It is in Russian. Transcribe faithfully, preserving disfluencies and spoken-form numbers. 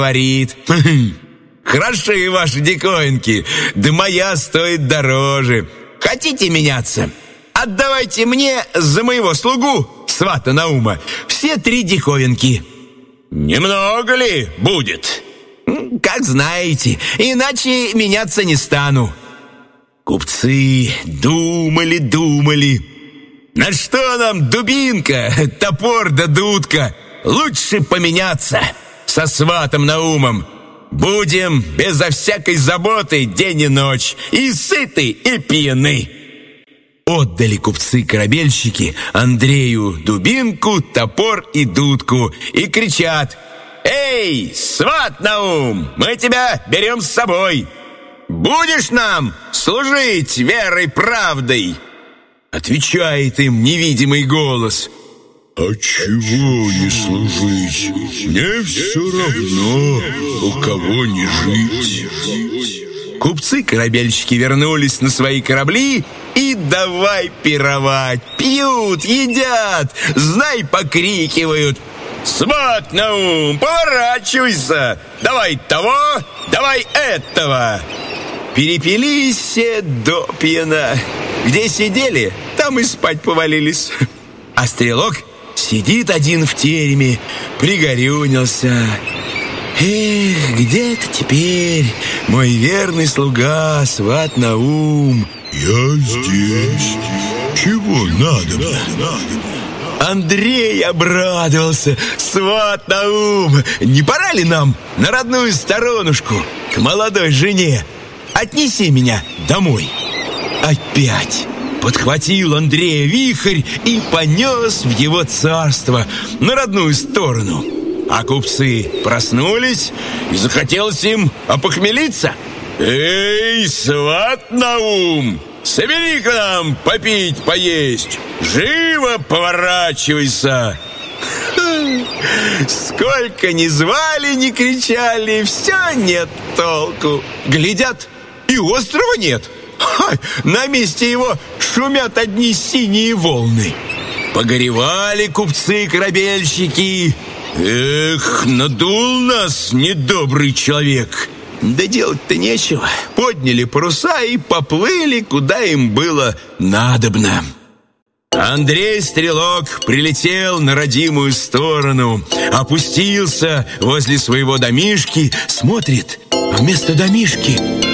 говорит: «Хороши ваши диковинки, да моя стоит дороже. Хотите меняться? Отдавайте мне за моего слугу, свата Наума, все три диковинки». «Немного ли будет?» «Как знаете, иначе меняться не стану». Купцы думали, думали. На что нам дубинка, топор да дудка? Лучше поменяться со сватом Наумом. Будем безо всякой заботы день и ночь, и сыты, и пьяны. Отдали купцы-корабельщики Андрею дубинку, топор и дудку и кричат: «Эй, сват Наум, мы тебя берем с собой! Будешь нам служить верой, правдой?» Отвечает им невидимый голос: «А чего не служить? Мне все равно, у кого не жить». Купцы-корабельщики вернулись на свои корабли и давай пировать. Пьют, едят, знай, покрикивают: «Сват Наум, поворачивайся! Давай того, давай этого!» Перепились все до пьяна. Где сидели, там и спать повалились. А стрелок сидит один в тереме, пригорюнился. «Эх, где ты теперь, мой верный слуга, сват Наум?» «Я здесь. Чего надо?» Андрей обрадовался. «Сват Наум, не пора ли нам на родную сторонушку, к молодой жене? Отнеси меня домой». Опять подхватил Андрея вихрь и понес в его царство, на родную сторону. А купцы проснулись, и захотелось им опохмелиться. «Эй, сват Наум, собери к нам попить, поесть! Живо поворачивайся!» Сколько ни звали, ни кричали, все нет толку. Глядят, и острова нет. Ха, на месте его шумят одни синие волны. Погоревали купцы-корабельщики. «Эх, надул нас недобрый человек!» Да делать-то нечего. Подняли паруса и поплыли, куда им было надобно. Андрей Стрелок прилетел на родимую сторону, опустился возле своего домишки, смотрит, вместо домишки